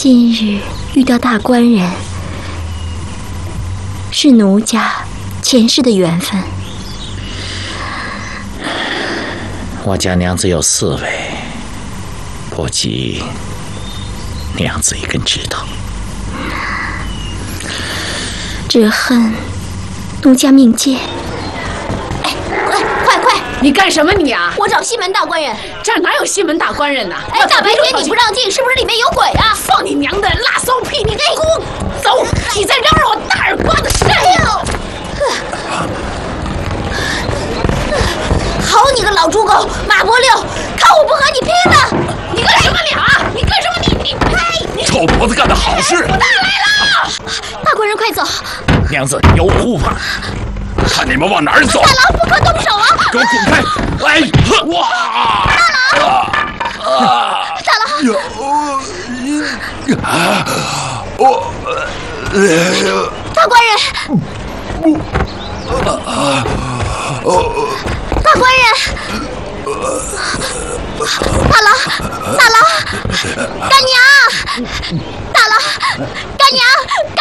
今日遇到大官人，是奴家前世的缘分。 我家娘子有4位，不及娘子一根指头。 只恨奴家命贱。 哎，快！你干什么你啊？ 我找西门大官人。 这儿哪有西门大官人呐？ 哎，大白天你不让进，是不是里面有鬼啊？ 放你娘的拉骚屁！你给我走！你再嚷嚷我大耳刮子扇你！ 好你个老猪狗，马伯六，看我不和你拼了！ 你干什么你啊？你干什么你？ 哎！臭婆子干的好事！ 武大来了！ 大官人快走！ 娘子有呼吧？ 看你们往哪儿走！ 大郎不可动手啊！ 给我滚开！哎！哇！ 大郎！大官人！大官人！大郎！干娘！大郎！干娘！